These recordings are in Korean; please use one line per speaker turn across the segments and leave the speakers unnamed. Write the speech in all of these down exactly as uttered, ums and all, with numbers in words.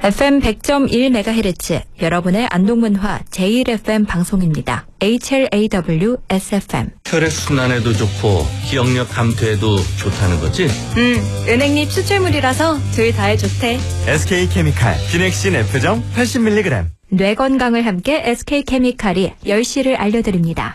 에프엠 백 점 일 메가헤르츠 여러분의 안동문화 제일 에프엠 방송입니다. 에이치엘에이더블유 에스에프엠.
혈액순환에도 좋고 기억력 감퇴에도 좋다는 거지?
음, 은행잎 추출물이라서 둘 다에 좋대.
에스케이케미칼 기넥신 F점 팔십 밀리그램.
뇌 건강을 함께 에스케이케미칼이 열 시를 알려드립니다.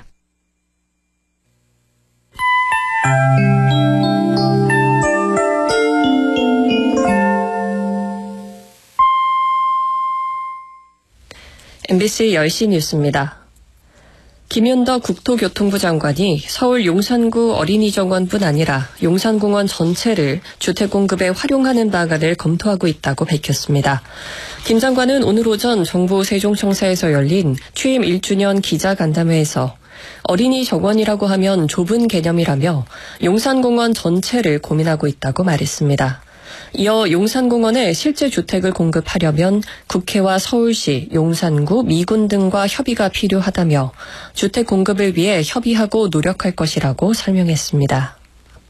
엠비씨 열 시 뉴스입니다. 김윤덕 국토교통부 장관이 서울 용산구 어린이정원뿐 아니라 용산공원 전체를 주택 공급에 활용하는 방안을 검토하고 있다고 밝혔습니다. 김 장관은 오늘 오전 정부 세종청사에서 열린 취임 일 주년 기자간담회에서 어린이 정원이라고 하면 좁은 개념이라며 용산공원 전체를 고민하고 있다고 말했습니다. 이어 용산공원에 실제 주택을 공급하려면 국회와 서울시, 용산구, 미군 등과 협의가 필요하다며 주택 공급을 위해 협의하고 노력할 것이라고 설명했습니다.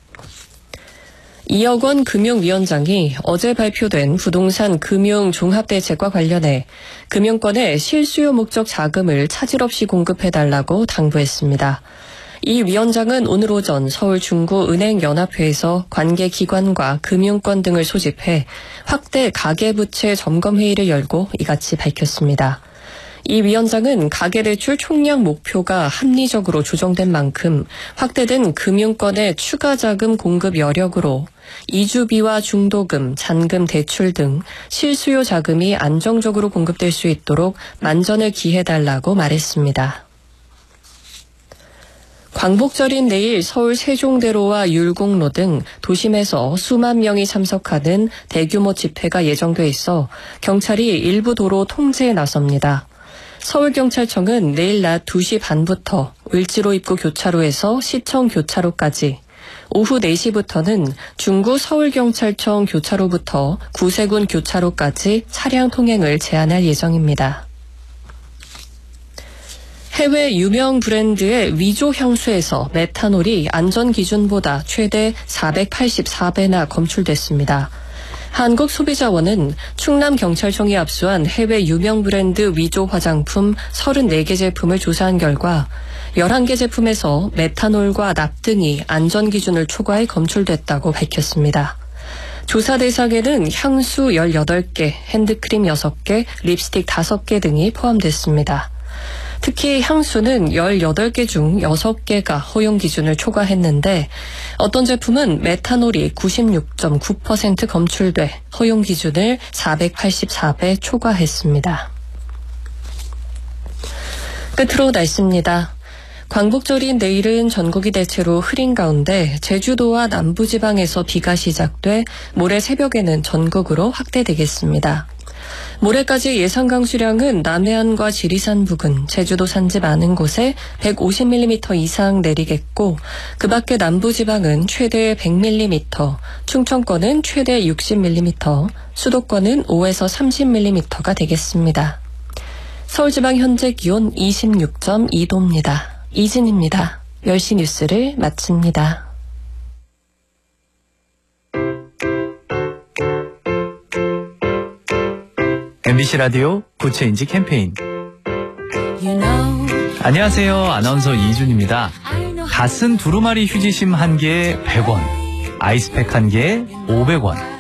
이억원 금융위원장이 어제 발표된 부동산 금융종합대책과 관련해 금융권에 실수요 목적 자금을 차질 없이 공급해달라고 당부했습니다. 이 위원장은 오늘 오전 서울 중구은행연합회에서 관계기관과 금융권 등을 소집해 확대 가계부채 점검회의를 열고 이같이 밝혔습니다. 이 위원장은 가계대출 총량 목표가 합리적으로 조정된 만큼 확대된 금융권의 추가 자금 공급 여력으로 이주비와 중도금, 잔금 대출 등 실수요 자금이 안정적으로 공급될 수 있도록 만전을 기해달라고 말했습니다. 광복절인 내일 서울 세종대로와 율곡로 등 도심에서 수만 명이 참석하는 대규모 집회가 예정돼 있어 경찰이 일부 도로 통제에 나섭니다. 서울경찰청은 내일 낮 두 시 반부터 을지로 입구 교차로에서 시청 교차로까지, 오후 네 시부터는 중구 서울경찰청 교차로부터 구세군 교차로까지 차량 통행을 제한할 예정입니다. 해외 유명 브랜드의 위조 향수에서 메탄올이 안전 기준보다 최대 사백팔십사 배나 검출됐습니다. 한국소비자원은 충남경찰청이 압수한 해외 유명 브랜드 위조 화장품 서른네 개 제품을 조사한 결과 열한 개 제품에서 메탄올과 납 등이 안전 기준을 초과해 검출됐다고 밝혔습니다. 조사 대상에는 향수 열여덟 개, 핸드크림 여섯 개, 립스틱 다섯 개 등이 포함됐습니다. 특히 향수는 열여덟 개 중 여섯 개가 허용 기준을 초과했는데 어떤 제품은 메탄올이 구십육 점 구 퍼센트 검출돼 허용 기준을 사백팔십사 배 초과했습니다. 끝으로 날씨입니다. 광복절인 내일은 전국이 대체로 흐린 가운데 제주도와 남부지방에서 비가 시작돼 모레 새벽에는 전국으로 확대되겠습니다. 모레까지 예상 강수량은 남해안과 지리산 부근, 제주도 산지 많은 곳에 백오십 밀리미터 이상 내리겠고 그 밖에 남부지방은 최대 백 밀리미터, 충청권은 최대 육십 밀리미터, 수도권은 오에서 삼십 밀리미터가 되겠습니다. 서울지방 현재 기온 이십육 점 이 도입니다. 이진입니다. 열 시 뉴스를 마칩니다.
엠비씨 라디오 구체인지 캠페인. 안녕하세요. 아나운서 이준입니다. 갓쓴 두루마리 휴지심 한 개에 백 원, 아이스팩 한 개에 오백 원,